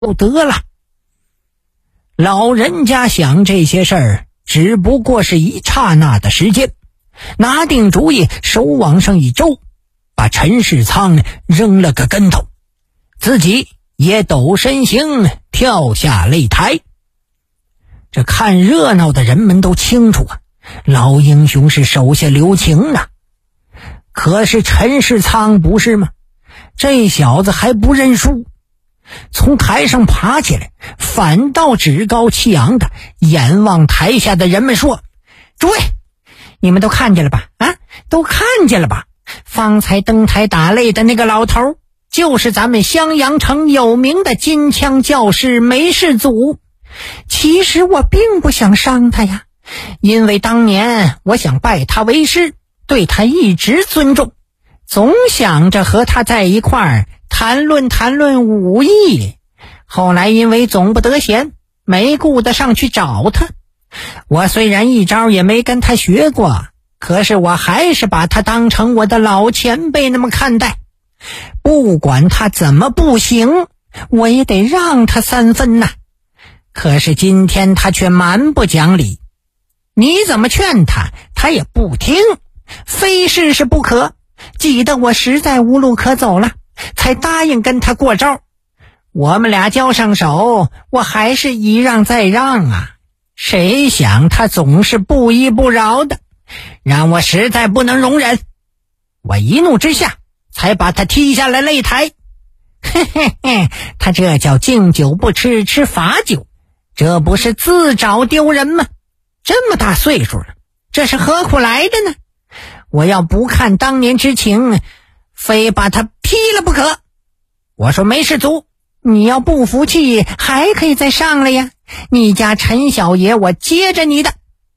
就得了。老人家想这些事儿只不过是一刹那的时间，拿定主意，手往上一周，把陈世仓扔了个跟头，自己也抖身形跳下擂台。这看热闹的人们都清楚啊，老英雄是手下留情啊。可是陈世仓不是吗？这小子还不认输，从台上爬起来，反倒趾高气扬的眼望台下的人们说：诸位，你们都看见了吧？都看见了吧？方才登台打擂的那个老头，就是咱们襄阳城有名的金枪教师梅世祖。其实我并不想伤他呀，因为当年我想拜他为师，对他一直尊重，总想着和他在一块儿谈论武艺。后来因为总不得闲，没顾得上去找他。我虽然一招也没跟他学过，可是我还是把他当成我的老前辈那么看待。不管他怎么不行，我也得让他3分呐。可是今天他却蛮不讲理，你怎么劝他，他也不听，非试试不可。急得我实在无路可走了，才答应跟他过招。我们俩交上手，我还是一让再让啊。谁想他总是不依不饶的，让我实在不能容忍。我一怒之下才把他踢下来擂台。嘿嘿嘿，他这叫敬酒不吃吃罚酒，这不是自找丢人吗？这么大岁数了，这是何苦来的呢？我要不看当年之情，非把他劈了不可。我说梅世祖，你要不服气还可以再上来呀，你家陈小爷我接着你的。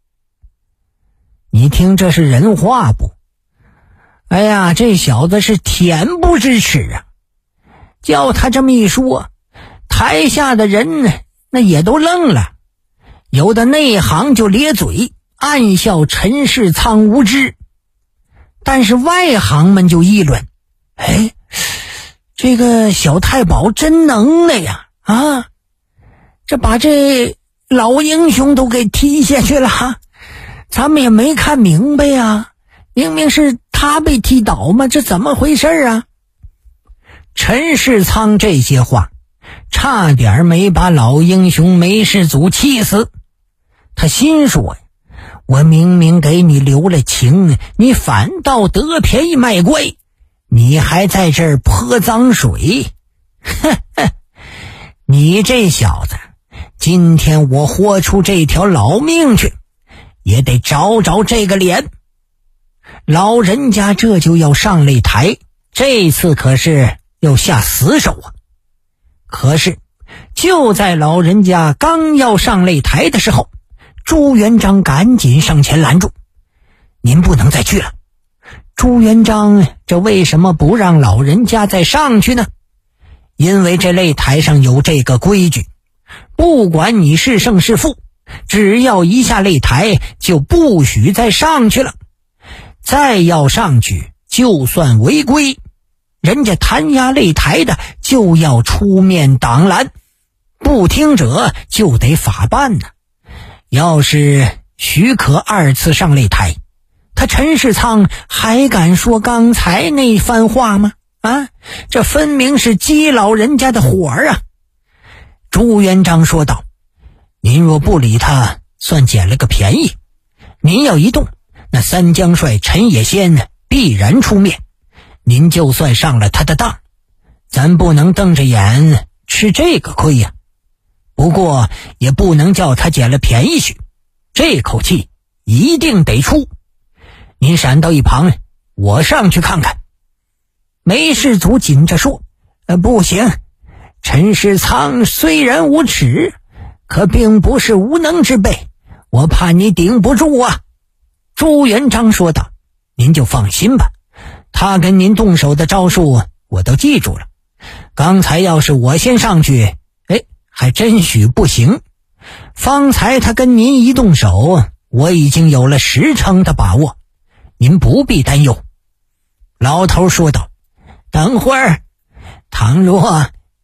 你听这是人话不？哎呀，这小子是恬不知耻啊。叫他这么一说，台下的人那也都愣了，有的内行就咧嘴暗笑陈世仓无知，但是外行们就议论：这个小太保真能耐呀！这把这老英雄都给踢下去了，咱们也没看明白啊，明明是他被踢倒嘛，这怎么回事啊？陈世仓这些话差点没把老英雄梅世祖气死。他心说，我明明给你留了情，你反倒得便宜卖乖，你还在这儿泼脏水。你这小子，今天我豁出这条老命去，也得找找这个脸。老人家这就要上擂台，这次可是要下死手啊！可是就在老人家刚要上擂台的时候，朱元璋赶紧上前拦住：您不能再去了。朱元璋这为什么不让老人家再上去呢？因为这擂台上有这个规矩，不管你是胜是负，只要一下擂台就不许再上去了。再要上去就算违规，人家弹压擂台的就要出面挡拦，不听者就得法办呢。要是许可2次上擂台，他陈世仓还敢说刚才那番话吗？这分明是激老人家的火啊！朱元璋说道：您若不理他，算捡了个便宜。您要一动，那三江帅陈野先必然出面，您就算上了他的当，咱不能瞪着眼吃这个亏呀。不过也不能叫他捡了便宜去，这口气一定得出。您闪到一旁，我上去看看。梅世祖紧着说：不行，陈世仓虽然无耻，可并不是无能之辈，我怕你顶不住啊。朱元璋说道：您就放心吧，他跟您动手的招数我都记住了，刚才要是我先上去，还真许不行。方才他跟您一动手，我已经有了10成的把握，您不必担忧。老头说道：等会儿，倘若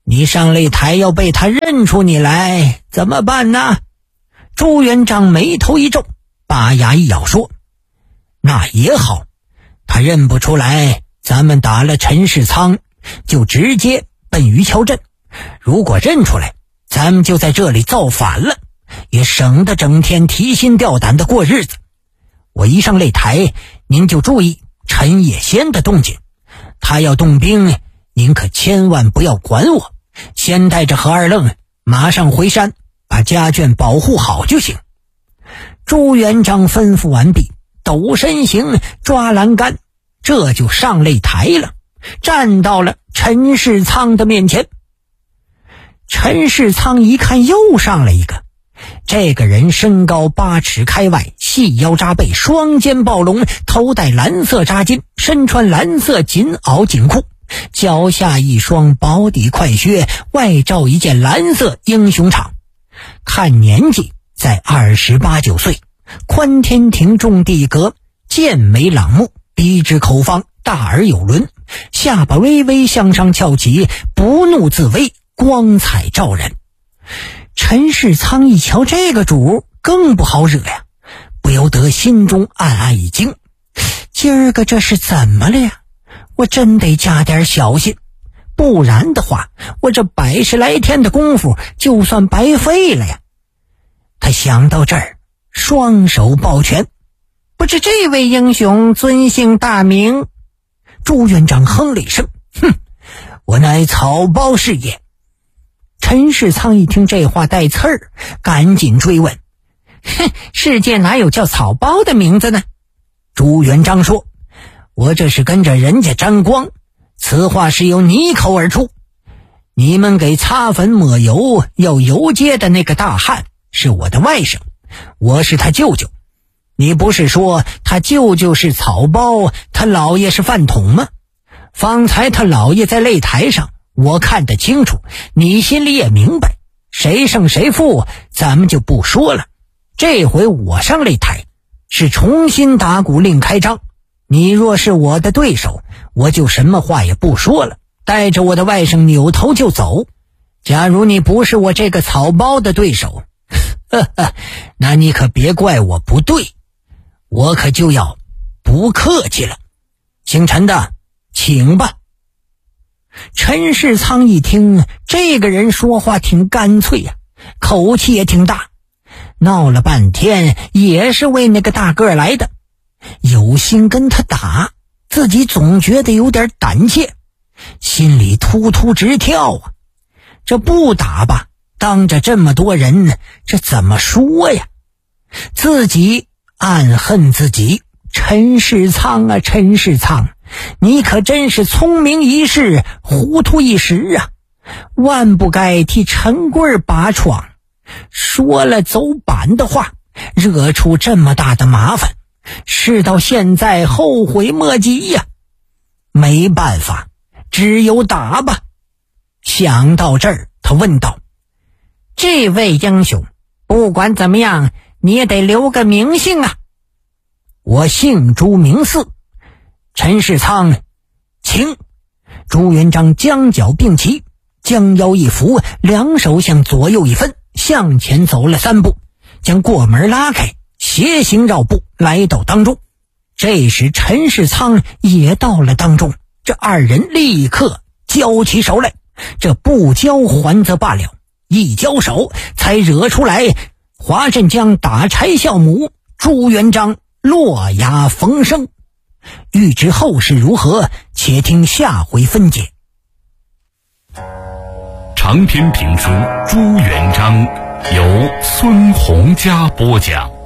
你上擂台要被他认出你来怎么办呢？朱元璋眉头一皱，把牙一咬说，那也好，他认不出来，咱们打了陈世仓就直接奔余桥镇，如果认出来，咱们就在这里造反了，也省得整天提心吊胆的过日子。我一上擂台，您就注意陈野先的动静，他要动兵，您可千万不要管我，先带着何二愣马上回山，把家眷保护好就行。朱元璋吩咐完毕，抖身形抓栏杆，这就上擂台了，站到了陈世仓的面前。陈世仓一看又上了一个，这个人身高8尺开外，细腰扎背，双肩抱龙，头戴蓝色扎巾，身穿蓝色紧袄紧裤，脚下一双薄底快靴，外罩一件蓝色英雄氅，看年纪在28、9岁，宽天庭重地阁，剑眉朗目，鼻直口方，大而有轮，下巴微微向上翘起，不怒自威，光彩照人。陈世仓一瞧这个主更不好惹呀，不由得心中暗暗一惊，今儿个这是怎么了呀？我真得加点小心，不然的话，我这100来天的功夫就算白费了呀。他想到这儿，双手抱拳，不知这位英雄尊姓大名？朱元璋哼了一声，哼，我乃草包是也。陈世仓一听这话带刺儿，赶紧追问，哼，世界哪有叫草包的名字呢？朱元璋说，我这是跟着人家沾光，此话是由你口而出。你们给擦粉抹油要游街的那个大汉是我的外甥，我是他舅舅。你不是说他舅舅是草包，他姥爷是饭桶吗？方才他姥爷在擂台上，我看得清楚，你心里也明白，谁胜谁负咱们就不说了。这回我上擂台是重新打鼓另开张，你若是我的对手，我就什么话也不说了，带着我的外甥扭头就走。假如你不是我这个草包的对手，那你可别怪我不对，我可就要不客气了。姓陈的，请吧。陈世仓一听，这个人说话挺干脆呀，口气也挺大，闹了半天也是为那个大个来的，有心跟他打，自己总觉得有点胆怯，心里突突直跳啊。这不打吧，当着这么多人，这怎么说呀？自己暗恨自己，陈世仓啊，陈世仓，你可真是聪明一世，糊涂一时啊！万不该替陈贵拔疮，说了走板的话，惹出这么大的麻烦，事到现在后悔莫及呀！没办法，只有打吧。想到这儿，他问道，这位英雄，不管怎么样，你也得留个名姓啊。我姓朱名嗣。陈世仓，请。朱元璋将脚并齐，将腰一扶，两手向左右一分，向前走了3步，将过门拉开，斜行绕步来到当中。这时陈世仓也到了当中，这二人立刻交起手来，这不交还则罢了，一交手才惹出来华镇江打柴孝母，朱元璋落崖逢生。欲知后事如何，且听下回分解。 长篇评书《朱元璋》由孙洪嘉播讲。